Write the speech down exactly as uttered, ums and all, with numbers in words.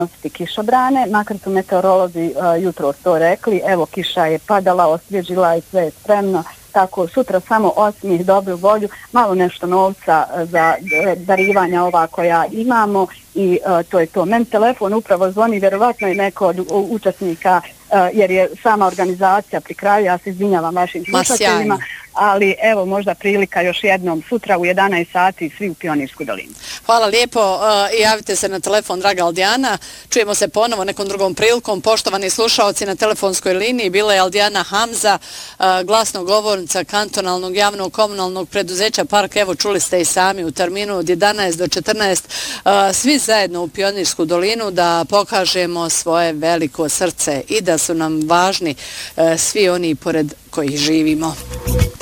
nositi kišobrane, makar su meteorolozi uh, jutro to rekli, evo kiša je padala, osvježila i sve je spremno, tako sutra samo osmih, dobru volju, malo nešto novca za darivanja ova koja imamo i uh, to je to. Meni telefon upravo zvoni, vjerovatno je neko od učesnika, uh, jer je sama organizacija pri kraju, ja se izvinjavam vašim slušateljima, ali evo možda prilika još jednom sutra u jedanaest sati svi u Pionirsku dolinu. Hvala lijepo i javite se na telefon, draga Aldijana. Čujemo se ponovo nekom drugom prilikom. Poštovani slušaoci, na telefonskoj liniji bila je Aldijana Hamza, glasnogovornica kantonalnog javnog komunalnog preduzeća Park. Evo čuli ste i sami u terminu od jedanaest do četrnaest svi zajedno u Pionirsku dolinu da pokažemo svoje veliko srce i da su nam važni svi oni pored kojih živimo.